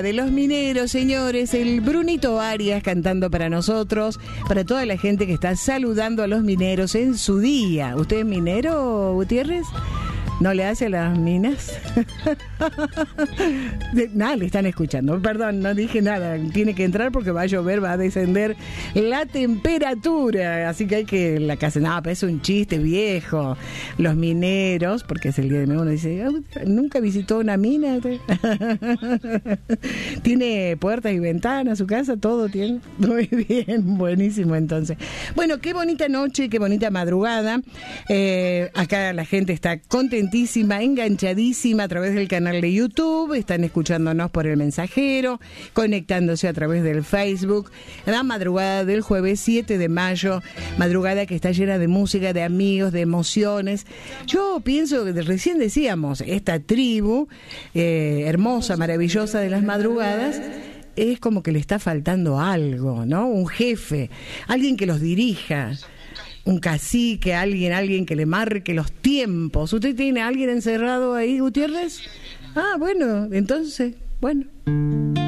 De los mineros, señores, el Brunito Arias cantando para nosotros, para toda la gente que está saludando a los mineros en su día. ¿Usted es minero, Gutiérrez? ¿No le hace a las minas? Nada, le están escuchando. Perdón, no dije nada. Tiene que entrar porque va a llover, va a descender la temperatura. Así que hay que la casa. No, pero es un chiste viejo. Los mineros, porque es el día de mañana, uno dice, ¿nunca visitó una mina? Tiene puertas y ventanas, su casa, todo tiene. Muy bien, buenísimo entonces. Bueno, qué bonita noche, qué bonita madrugada. Acá la gente está contentísima, enganchadísima a través del canal de YouTube, están escuchándonos por el mensajero, conectándose a través del Facebook. La madrugada del jueves 7 de mayo, madrugada que está llena de música, de amigos, de emociones. Yo pienso que recién decíamos, esta tribu hermosa, maravillosa de las madrugadas, es como que le está faltando algo, ¿no? Un jefe, alguien que los dirija. Un cacique, alguien que le marque los tiempos. ¿Usted tiene a alguien encerrado ahí, Gutiérrez? Ah, bueno, entonces, bueno.